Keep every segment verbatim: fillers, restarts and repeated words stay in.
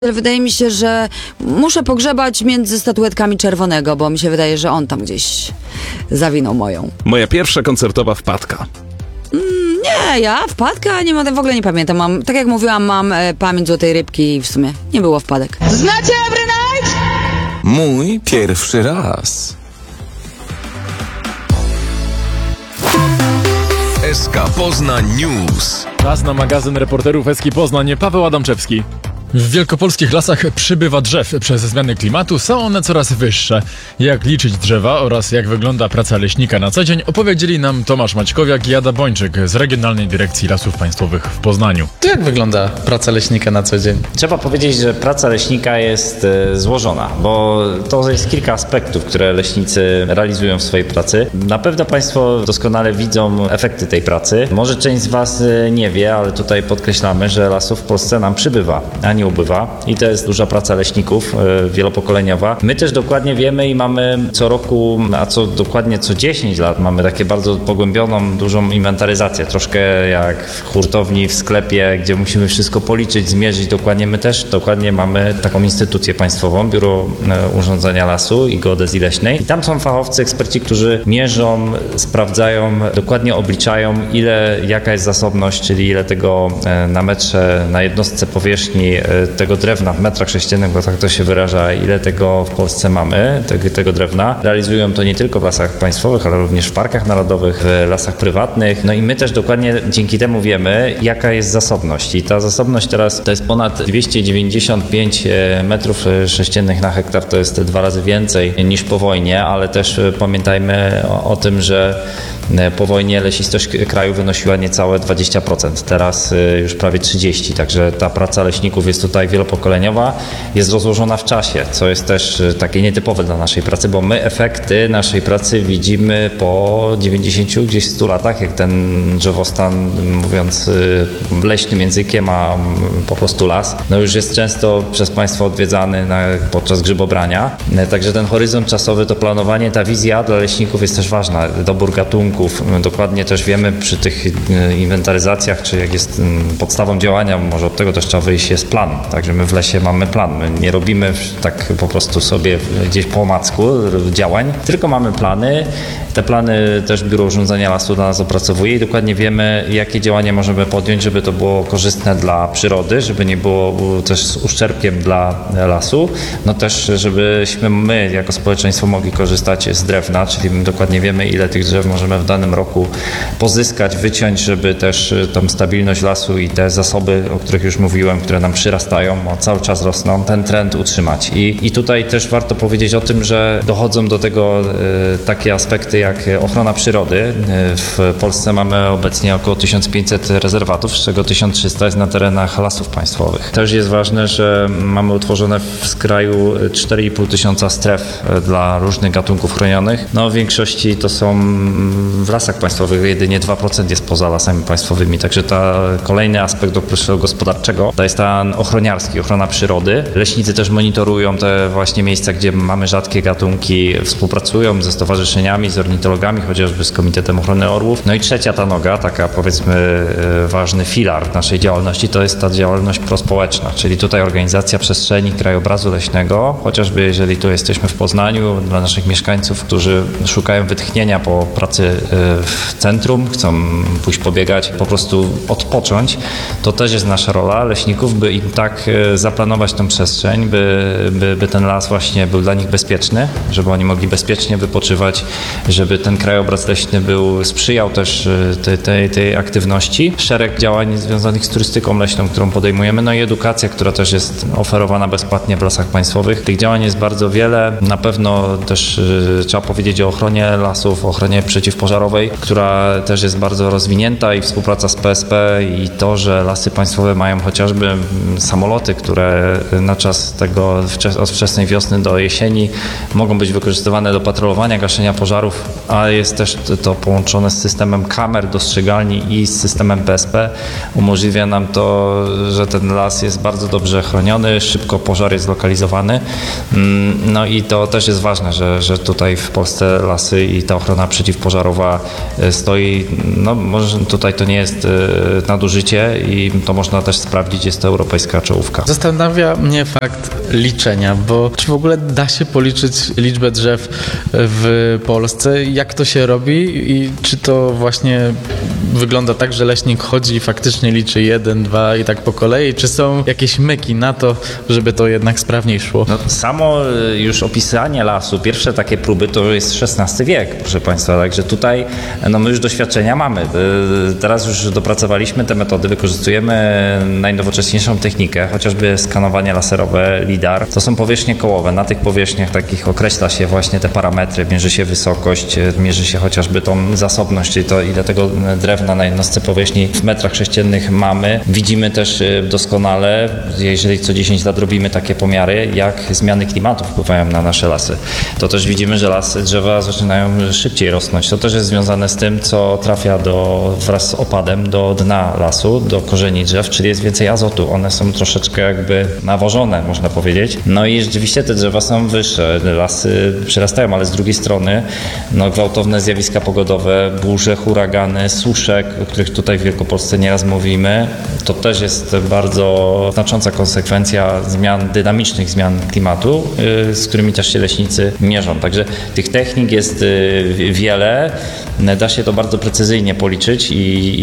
Wydaje mi się, że muszę pogrzebać między statuetkami Czerwonego, bo mi się wydaje, że on tam gdzieś zawinął moją. Moja pierwsza koncertowa wpadka. Mm, nie, ja wpadka nie mam, w ogóle nie pamiętam. Mam, tak jak mówiłam, mam e, pamięć złotej rybki i w sumie nie było wpadek. Znacie Every Night? Mój pierwszy raz. S K Poznań News. Czas na magazyn reporterów S K Poznań. Paweł Adamczewski. W wielkopolskich lasach przybywa drzew. Przez zmiany klimatu są one coraz wyższe. Jak liczyć drzewa oraz jak wygląda praca leśnika na co dzień, opowiedzieli nam Tomasz Maćkowiak i Ada Bończyk z Regionalnej Dyrekcji Lasów Państwowych w Poznaniu. To jak wygląda praca leśnika na co dzień? Trzeba powiedzieć, że praca leśnika jest e, złożona, bo to jest kilka aspektów, które leśnicy realizują w swojej pracy. Na pewno Państwo doskonale widzą efekty tej pracy. Może część z Was e, nie wie, ale tutaj podkreślamy, że lasów w Polsce nam przybywa, a nie ubywa. I to jest duża praca leśników, e, wielopokoleniowa. My też dokładnie wiemy i mamy co roku, a co dokładnie co dziesięć lat mamy takie bardzo pogłębioną, dużą inwentaryzację. Troszkę jak w hurtowni, w sklepie, gdzie musimy wszystko policzyć, zmierzyć dokładnie. My też dokładnie mamy taką instytucję państwową, Biuro Urządzenia Lasu i Geodezji Leśnej. I tam są fachowcy, eksperci, którzy mierzą, sprawdzają, dokładnie obliczają, ile, jaka jest zasobność, czyli ile tego na metrze, na jednostce powierzchni tego drewna w metrach sześciennych, bo tak to się wyraża, ile tego w Polsce mamy, tego, tego drewna. Realizują to nie tylko w lasach państwowych, ale również w parkach narodowych, w lasach prywatnych. No i my też dokładnie dzięki temu wiemy, jaka jest zasobność. I ta zasobność teraz to jest ponad dwieście dziewięćdziesiąt pięć metrów sześciennych na hektar, to jest dwa razy więcej niż po wojnie, ale też pamiętajmy o, o tym, że po wojnie lesistość kraju wynosiła niecałe dwadzieścia procent, teraz już prawie trzydzieści procent, także ta praca leśników jest tutaj wielopokoleniowa, jest rozłożona w czasie, co jest też takie nietypowe dla naszej pracy, bo my efekty naszej pracy widzimy po dziewięćdziesięciu, gdzieś stu latach, jak ten drzewostan, mówiąc leśnym językiem, a po prostu las, no już jest często przez Państwa odwiedzany na, podczas grzybobrania, także ten horyzont czasowy, to planowanie, ta wizja dla leśników jest też ważna, dobór gatunków. Dokładnie też wiemy przy tych inwentaryzacjach, czy jak jest podstawą działania, może od tego też trzeba wyjść, jest plan. Także my w lesie mamy plan. My nie robimy tak po prostu sobie gdzieś po omacku działań, tylko mamy plany. Te plany też Biuro Urządzenia Lasu dla nas opracowuje i dokładnie wiemy, jakie działania możemy podjąć, żeby to było korzystne dla przyrody, żeby nie było też z uszczerbkiem dla lasu, no też żebyśmy my jako społeczeństwo mogli korzystać z drewna, czyli my dokładnie wiemy, ile tych drzew możemy w danym roku pozyskać, wyciąć, żeby też tą stabilność lasu i te zasoby, o których już mówiłem, które nam przyrastają, bo cały czas rosną, ten trend utrzymać. I, i tutaj też warto powiedzieć o tym, że dochodzą do tego e, takie aspekty jak ochrona przyrody. W Polsce mamy obecnie około tysiąc pięćset rezerwatów, z czego tysiąc trzysta jest na terenach lasów państwowych. Też jest ważne, że mamy utworzone w kraju cztery i pół tysiąca stref dla różnych gatunków chronionych. No w większości to są w lasach państwowych, jedynie dwa procent jest poza lasami państwowymi, także ta kolejny aspekt okresu gospodarczego to jest ten ochroniarski, ochrona przyrody. Leśnicy też monitorują te właśnie miejsca, gdzie mamy rzadkie gatunki, współpracują ze stowarzyszeniami, z ornitologami, chociażby z Komitetem Ochrony Orłów. No i trzecia ta noga, taka powiedzmy ważny filar naszej działalności, to jest ta działalność prospołeczna, czyli tutaj organizacja przestrzeni krajobrazu leśnego, chociażby jeżeli tu jesteśmy w Poznaniu, dla naszych mieszkańców, którzy szukają wytchnienia po pracy w centrum, chcą pójść pobiegać, po prostu odpocząć, to też jest nasza rola leśników, by im tak zaplanować tą przestrzeń, by, by, by ten las właśnie był dla nich bezpieczny, żeby oni mogli bezpiecznie wypoczywać, żeby ten krajobraz leśny był, sprzyjał też tej, tej, tej aktywności. Szereg działań związanych z turystyką leśną, którą podejmujemy, no i edukacja, która też jest oferowana bezpłatnie w lasach państwowych. Tych działań jest bardzo wiele. Na pewno też y, trzeba powiedzieć o ochronie lasów, o ochronie przeciwpożarowej, która też jest bardzo rozwinięta i współpraca z P S P i to, że lasy państwowe mają chociażby samoloty, które na czas tego od wczesnej wiosny do jesieni mogą być wykorzystywane do patrolowania, gaszenia pożarów, a jest też to połączone z systemem kamer, dostrzegalni i z systemem P S P. Umożliwia nam to, że ten las jest bardzo dobrze chroniony, szybko pożar jest zlokalizowany. No i to też jest ważne, że, że tutaj w Polsce lasy i ta ochrona przeciwpożarowa stoi, no może tutaj to nie jest nadużycie i to można też sprawdzić, jest to europejska wojewódzka czołówka. Zastanawia mnie fakt liczenia, bo czy w ogóle da się policzyć liczbę drzew w Polsce? Jak to się robi i czy to właśnie wygląda tak, że leśnik chodzi i faktycznie liczy jeden, dwa i tak po kolei? Czy są jakieś myki na to, żeby to jednak sprawniej szło? No, samo już opisanie lasu, pierwsze takie próby to jest szesnasty wiek, proszę Państwa, także tutaj no, my już doświadczenia mamy. Teraz już dopracowaliśmy te metody, wykorzystujemy najnowocześniejszą technikę, chociażby skanowanie laserowe lidar. To są powierzchnie kołowe. Na tych powierzchniach takich określa się właśnie te parametry, mierzy się wysokość, mierzy się chociażby tą zasobność, czyli to ile tego drewna na jednostce powierzchni w metrach sześciennych mamy. Widzimy też doskonale, jeżeli co dziesięć lat robimy takie pomiary, jak zmiany klimatu wpływają na nasze lasy. To też widzimy, że lasy, drzewa zaczynają szybciej rosnąć. To też jest związane z tym, co trafia do, wraz z opadem do dna lasu, do korzeni drzew, czyli jest więcej azotu. One są troszeczkę jakby nawożone, można powiedzieć. No i rzeczywiście te drzewa są wyższe. Lasy przyrastają, ale z drugiej strony no, gwałtowne zjawiska pogodowe, burze, huragany, susze, o których tutaj w Wielkopolsce nieraz mówimy, to też jest bardzo znacząca konsekwencja zmian, dynamicznych zmian klimatu, z którymi też się leśnicy mierzą. Także tych technik jest wiele. Da się to bardzo precyzyjnie policzyć i,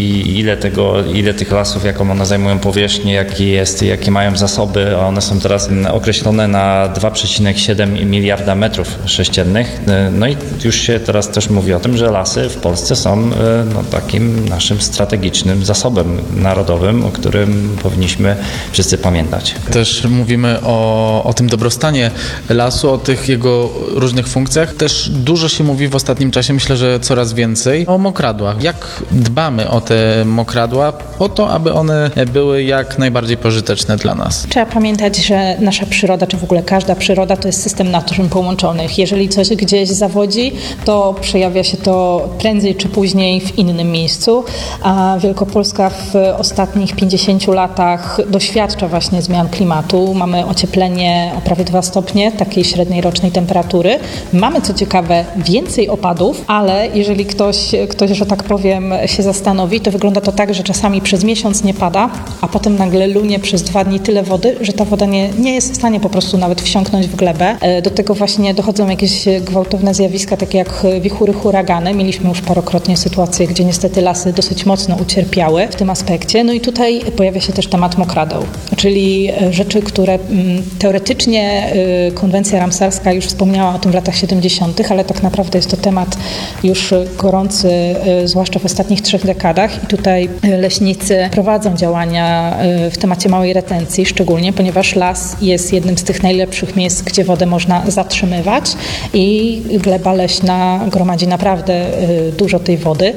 i ile tego, ile tych lasów, jaką one zajmują powierzchnię, jaki jest, jakie mają zasoby, a one są teraz określone na dwa przecinek siedem miliarda metrów sześciennych. No i już się teraz też mówi o tym, że lasy w Polsce są no, takim naszym strategicznym zasobem narodowym, o którym powinniśmy wszyscy pamiętać. Też mówimy o, o tym dobrostanie lasu, o tych jego różnych funkcjach. Też dużo się mówi w ostatnim czasie, myślę, że coraz więcej, o mokradłach. Jak dbamy o te mokradła po to, aby one były jak najbardziej pożyteczne dla nas? Trzeba pamiętać, że nasza przyroda, czy w ogóle każda przyroda, to jest system naturzyn połączonych. Jeżeli coś gdzieś zawodzi, to przejawia się to prędzej czy później w innym miejscu, a Wielkopolska w ostatnich pięćdziesięciu latach doświadcza właśnie zmian klimatu. Mamy ocieplenie o prawie dwa stopnie takiej średniej rocznej temperatury. Mamy, co ciekawe, więcej opadów, ale jeżeli ktoś, ktoś, że tak powiem, się zastanowi, to wygląda to tak, że czasami przez miesiąc nie pada, a potem nagle lunie przez dwa dni tyle wody, że ta woda nie, nie jest w stanie po prostu nawet wsiąknąć w glebę. Do tego właśnie dochodzą jakieś gwałtowne zjawiska, takie jak wichury, huragany. Mieliśmy już parokrotnie sytuacje, gdzie niestety lasy dosyć mocno ucierpiały w tym aspekcie. No i tutaj pojawia się też temat mokradeł, czyli rzeczy, które teoretycznie konwencja ramsarska już wspomniała o tym w latach siedemdziesiątych, ale tak naprawdę jest to temat już gorący, zwłaszcza w ostatnich trzech dekadach i tutaj leśnicy prowadzą działania w temacie małej retencji, szczególnie ponieważ las jest jednym z tych najlepszych miejsc, gdzie wodę można zatrzymywać i gleba leśna gromadzi naprawdę dużo tej wody.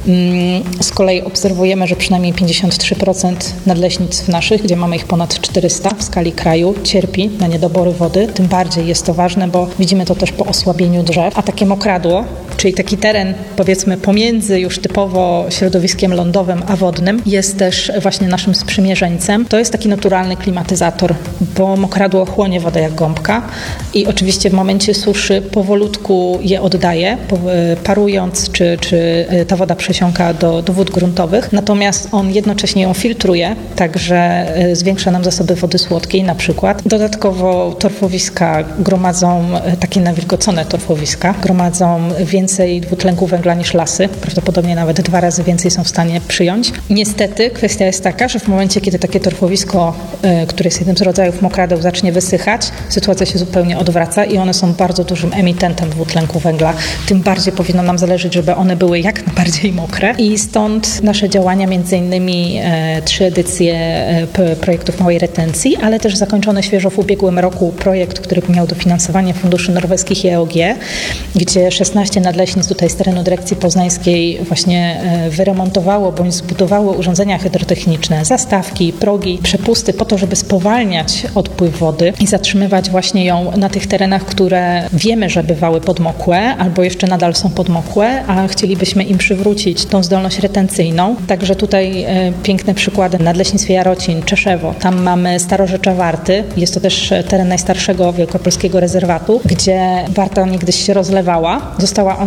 Z kolei obserwujemy, że przynajmniej pięćdziesiąt trzy procent nadleśnictw naszych, gdzie mamy ich ponad czterysta w skali kraju, cierpi na niedobory wody. Tym bardziej jest to ważne, bo widzimy to też po osłabieniu drzew. A takie mokradło, czyli taki teren powiedzmy pomiędzy już typowo środowiskiem lądowym a wodnym, jest też właśnie naszym sprzymierzeńcem. To jest taki naturalny klimatyzator, bo mokradło chłonie wodę jak gąbka i oczywiście w momencie suszy powolutku je oddaje, parując, czy, czy ta woda przesiąka do, do wód gruntowych. Natomiast on jednocześnie ją filtruje, także zwiększa nam zasoby wody słodkiej na przykład. Dodatkowo torfowiska gromadzą, takie nawilgocone torfowiska, gromadzą więcej dwutlenku węgla niż lasy. Prawdopodobnie nawet dwa razy więcej są w stanie przyjąć. Niestety kwestia jest taka, że w momencie, kiedy takie torfowisko, które jest jednym z rodzajów mokradeł, zacznie wysychać, sytuacja się zupełnie odwraca i one są bardzo dużym emitentem dwutlenku węgla. Tym bardziej powinno nam zależeć, żeby one były jak najbardziej mokre i stąd nasze działania, między innymi e, trzy edycje e, p, projektów małej retencji, ale też zakończony świeżo w ubiegłym roku projekt, który miał dofinansowanie funduszy norweskich i E O G, gdzie szesnaście nadleśnictw tutaj z terenu dyrekcji poznańskiej właśnie e, wyremontowało bądź zbudowało urządzenia hydrotechniczne, zastawki, progi, przepusty po to, żeby spowalniać odpływ wody i zatrzymywać właśnie ją na tych terenach, które wiemy, że bywały podmokłe albo jeszcze nadal są podmokłe, a chcielibyśmy im przywrócić tą zdolność retencyjną. Także tutaj e, piękne przykłady. Nadleśnictwie Jarocin, Czeszewo. Tam mamy Starorzecza Warty. Jest to też teren najstarszego wielkopolskiego rezerwatu, gdzie warta niegdyś się rozlewała. Została ona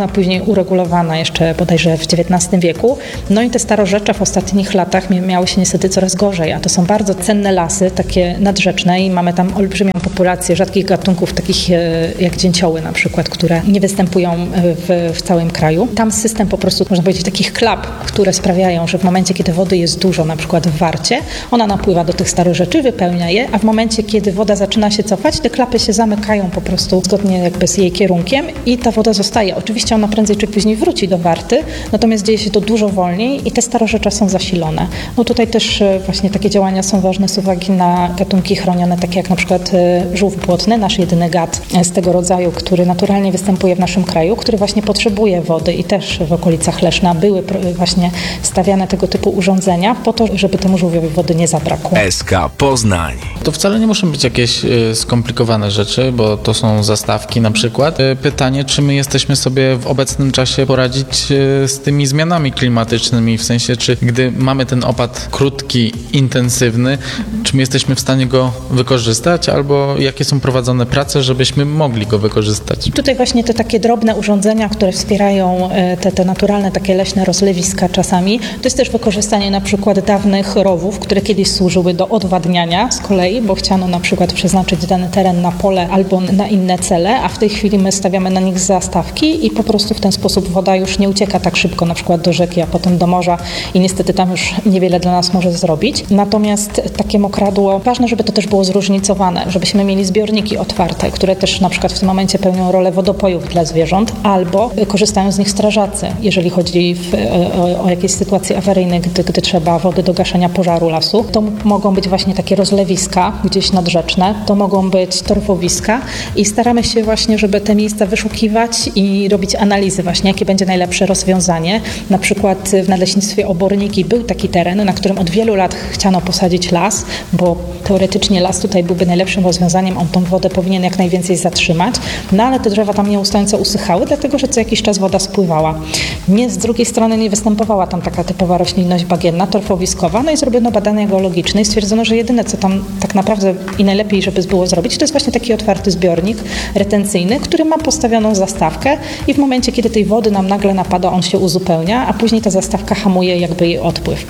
została później uregulowana jeszcze bodajże w dziewiętnastym wieku. No i te starorzecze w ostatnich latach miały się niestety coraz gorzej, a to są bardzo cenne lasy, takie nadrzeczne i mamy tam olbrzymią populację rzadkich gatunków, takich jak dzięcioły na przykład, które nie występują w, w całym kraju. Tam system po prostu, można powiedzieć, takich klap, które sprawiają, że w momencie, kiedy wody jest dużo, na przykład w Warcie, ona napływa do tych starorzeczy, wypełnia je, a w momencie, kiedy woda zaczyna się cofać, te klapy się zamykają po prostu zgodnie jakby z jej kierunkiem i ta woda zostaje. Oczywiście ona prędzej czy później wróci do Warty, natomiast dzieje się to dużo wolniej i te starorzecza są zasilone. No tutaj też właśnie takie działania są ważne z uwagi na gatunki chronione, takie jak na przykład żółw błotny, nasz jedyny gad z tego rodzaju, który naturalnie występuje w naszym kraju, który właśnie potrzebuje wody i też w okolicach Leszna były właśnie stawiane tego typu urządzenia po to, żeby temu żółwiowi wody nie zabrakło. S K Poznań. To wcale nie muszą być jakieś y, skomplikowane rzeczy, bo to są zastawki na przykład. Y, pytanie, czy my jesteśmy sobie w obecnym czasie poradzić y, z tymi zmianami klimatycznymi, w sensie, czy gdy mamy ten opad krótki, intensywny, czy my jesteśmy w stanie go wykorzystać, albo jakie są prowadzone prace, żebyśmy mogli go wykorzystać. Tutaj właśnie te takie drobne urządzenia, które wspierają te, te naturalne takie leśne rozlewiska czasami, to jest też wykorzystanie na przykład dawnych rowów, które kiedyś służyły do odwadniania z kolei, bo chciano na przykład przeznaczyć dany teren na pole albo na inne cele, a w tej chwili my stawiamy na nich zastawki i po prostu w ten sposób woda już nie ucieka tak szybko na przykład do rzeki, a potem do morza i niestety tam już niewiele dla nas może zrobić. Natomiast takie mokradło, ważne, żeby to też było zróżnicowane, żebyśmy mieli zbiorniki otwarte, które też na przykład w tym momencie pełnią rolę wodopojów dla zwierząt, albo korzystają z nich strażacy, jeżeli chodzi w, o, o jakieś sytuacje awaryjne, gdy, gdy trzeba wody do gaszenia pożaru lasu. To mogą być właśnie takie rozlewiska gdzieś nadrzeczne, to mogą być torfowiska i staramy się właśnie, żeby te miejsca wyszukiwać i robić analizy właśnie, jakie będzie najlepsze rozwiązanie. Na przykład w Nadleśnictwie Oborniki był taki teren, na którym od wielu lat chciano posadzić las, bo teoretycznie las tutaj byłby najlepszym rozwiązaniem, on tą wodę powinien jak najwięcej zatrzymać, no ale te drzewa tam nieustająco usychały, dlatego że co jakiś czas woda spływała. Nie, z drugiej strony nie występowała tam taka typowa roślinność bagienna, torfowiskowa, no i zrobiono badania geologiczne i stwierdzono, że jedyne co tam tak naprawdę i najlepiej, żeby było zrobić, to jest właśnie taki otwarty zbiornik retencyjny, który ma postawioną zastawkę i w momencie, kiedy tej wody nam nagle napada, on się uzupełnia, a później ta zastawka hamuje jakby jej odpływ.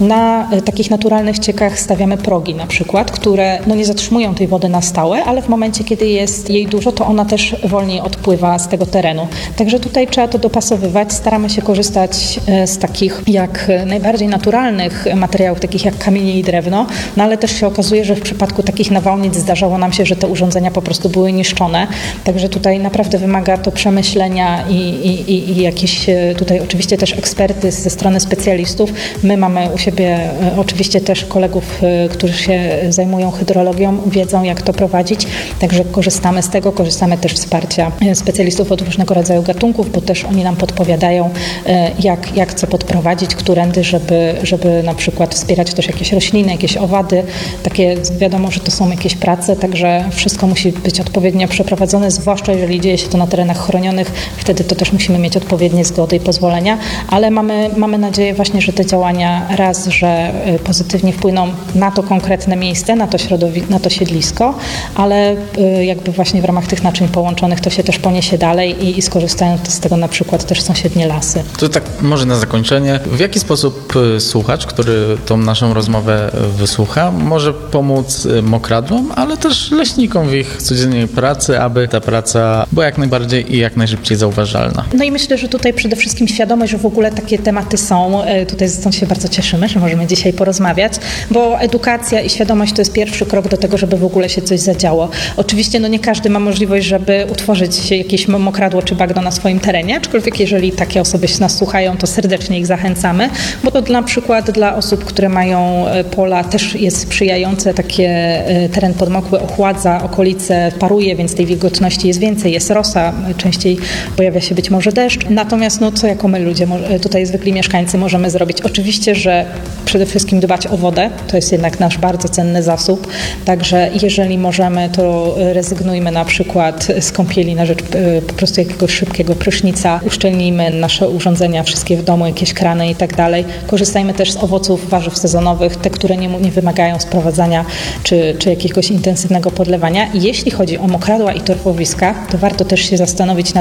Na y, takich naturalnych ciekach stawiamy progi na przykład, które no, nie zatrzymują tej wody na stałe, ale w momencie, kiedy jest jej dużo, to ona też wolniej odpływa z tego terenu. Także tutaj trzeba to dopasowywać. Staramy się korzystać y, z takich jak najbardziej naturalnych materiałów, takich jak kamienie i drewno, no ale też się okazuje, że w przypadku takich nawałnic zdarzało nam się, że te urządzenia po prostu były niszczone. Także tutaj naprawdę wymaga to przemyślenia i, i, i, i jakieś tutaj oczywiście też ekspertyz ze strony specjalistów. My mamy u siebie oczywiście też kolegów, którzy się zajmują hydrologią, wiedzą jak to prowadzić, także korzystamy z tego, korzystamy też z wsparcia specjalistów od różnego rodzaju gatunków, bo też oni nam podpowiadają, jak, jak co podprowadzić, którędy, żeby, żeby na przykład wspierać też jakieś rośliny, jakieś owady, takie wiadomo, że to są jakieś prace, także wszystko musi być odpowiednio przeprowadzone, zwłaszcza jeżeli dzieje się to na terenach chronionych, wtedy to też musimy mieć odpowiednie zgody i pozwolenia, ale mamy, mamy nadzieję właśnie, że te działania raz, że pozytywnie wpłyną na to konkretne miejsce, na to środowisko, na to siedlisko, ale jakby właśnie w ramach tych naczyń połączonych to się też poniesie dalej i, i skorzystają z tego na przykład też sąsiednie lasy. To tak może na zakończenie, w jaki sposób słuchacz, który tą naszą rozmowę wysłucha, może pomóc mokradłom, ale też leśnikom w ich codziennej pracy, aby ta praca była jak najbardziej i jak najszybciej zauważalna. No i myślę, że tutaj przede wszystkim świadomość, że w ogóle takie tematy są. Tutaj stąd się bardzo cieszymy, że możemy dzisiaj porozmawiać, bo edukacja i świadomość to jest pierwszy krok do tego, żeby w ogóle się coś zadziało. Oczywiście no nie każdy ma możliwość, żeby utworzyć jakieś mokradło czy bagno na swoim terenie, aczkolwiek jeżeli takie osoby się nas słuchają, to serdecznie ich zachęcamy, bo to na przykład dla osób, które mają pola też jest sprzyjające, takie teren podmokły ochładza, okolice paruje, więc tej wilgotności jest więcej, jest rosa, częściej pojawia się być może deszcz. Natomiast no co jako my ludzie, tutaj zwykli mieszkańcy możemy zrobić? Oczywiście, że przede wszystkim dbać o wodę, to jest jednak nasz bardzo cenny zasób, także jeżeli możemy, to rezygnujmy na przykład z kąpieli na rzecz po prostu jakiegoś szybkiego prysznica, uszczelnijmy nasze urządzenia wszystkie w domu, jakieś krany i tak dalej. Korzystajmy też z owoców, warzyw sezonowych, te, które nie, nie wymagają sprowadzania czy, czy jakiegoś intensywnego podlewania. I jeśli chodzi o mokradła i torfowiska, to warto też się zastanowić nad podłożami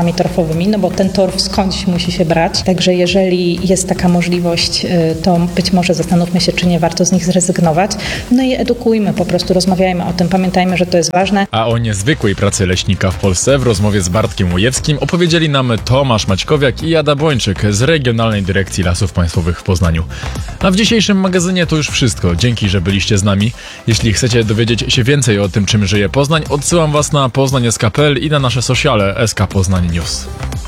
lasami torfowymi, no bo ten torf skądś musi się brać. Także jeżeli jest taka możliwość, to być może zastanówmy się, czy nie warto z nich zrezygnować. No i edukujmy, po prostu rozmawiajmy o tym. Pamiętajmy, że to jest ważne. A o niezwykłej pracy leśnika w Polsce w rozmowie z Bartkiem Łojewskim opowiedzieli nam Tomasz Maćkowiak i Ada Bończyk z Regionalnej Dyrekcji Lasów Państwowych w Poznaniu. A w dzisiejszym magazynie to już wszystko. Dzięki, że byliście z nami. Jeśli chcecie dowiedzieć się więcej o tym, czym żyje Poznań, odsyłam Was na poznań kropka es ka kropka pe el i na nasze sociale S K Poznań News.